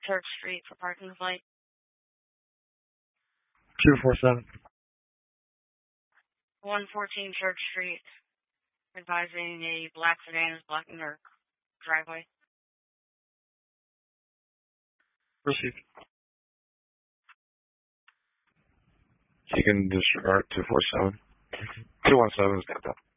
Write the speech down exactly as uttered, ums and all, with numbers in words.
Church Street for parking complaint. two four seven. one fourteen Church Street, advising a black sedan is blocking their driveway. Received. You can disregard two four seven. two one seven is got that.